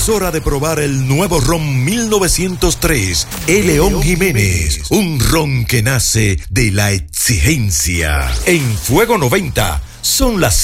Es hora de probar el nuevo ron 1903, El León Jiménez. Un ron que nace de la exigencia. En Fuego 90 son las